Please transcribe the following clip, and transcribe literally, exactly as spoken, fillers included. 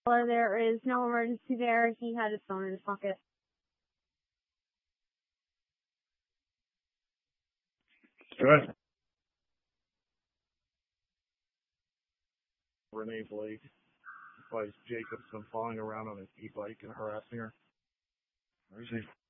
There is no emergency there. He had his phone in his pocket. Good. Renee Blake advised Jacobson following around on his e-bike and harassing her. Where is he?